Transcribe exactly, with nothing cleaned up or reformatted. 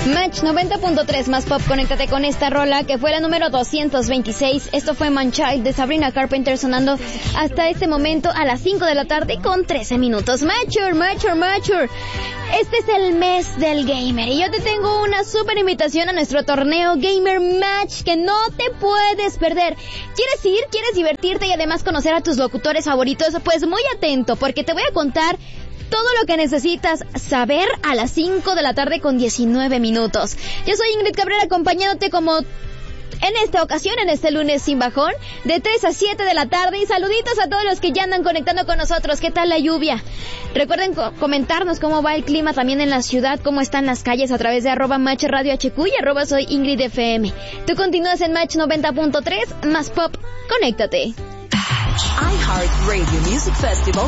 Match noventa punto tres más pop, conéctate con esta rola que fue la número doscientos veintiséis. Esto fue Manchild de Sabrina Carpenter sonando hasta este momento a las cinco de la tarde con trece minutos. Mature, mature, mature. Este es el mes del gamer y yo te tengo una súper invitación a nuestro torneo Gamer Match que no te puedes perder. ¿Quieres ir? ¿Quieres divertirte y además conocer a tus locutores favoritos? Pues muy atento porque te voy a contar todo lo que necesitas saber a las cinco de la tarde con diecinueve minutos. Yo soy Ingrid Cabrera acompañándote como en esta ocasión, en este lunes sin bajón, de tres a siete de la tarde. Y saluditos a todos los que ya andan conectando con nosotros. ¿Qué tal la lluvia? Recuerden co- comentarnos cómo va el clima también en la ciudad, cómo están las calles a través de arroba Match Radio H Q y arroba soy Ingrid F M. Tú continúas en Match noventa punto tres, más pop, conéctate. iHeart Radio Music Festival